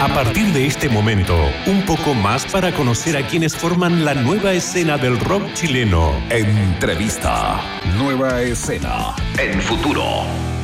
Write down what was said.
A partir de este momento, un poco más para conocer a quienes forman la nueva escena del rock chileno. Entrevista. Nueva escena. En Futuro.